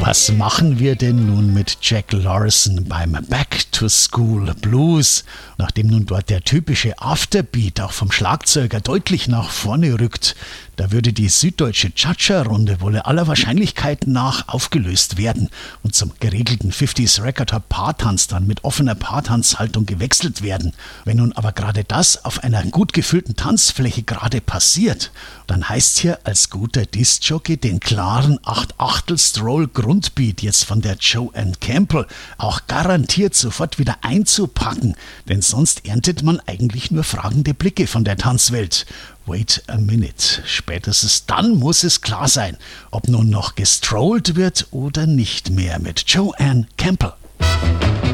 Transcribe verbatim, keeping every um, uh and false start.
Was machen wir denn nun mit Jack Larson beim Back to School Blues? Nachdem nun dort der typische Afterbeat auch vom Schlagzeuger deutlich nach vorne rückt, da würde die süddeutsche Cha-Cha-Runde wohl aller Wahrscheinlichkeit nach aufgelöst werden und zum geregelten fünfziger Record Hop Paartanz dann mit offener Paartanzhaltung gewechselt werden. Wenn nun aber gerade das auf einer gut gefüllten Tanzfläche gerade passiert, dann heißt hier als guter Diskjockey den klaren acht-Achtel-Stroll-Grundbeat jetzt von der Joanne Campbell auch garantiert sofort wieder einzupacken, denn sonst erntet man eigentlich nur fragende Blicke von der Tanzwelt. Wait a minute. Spätestens dann muss es klar sein, ob nun noch gestrollt wird oder nicht mehr mit Joanne Campbell.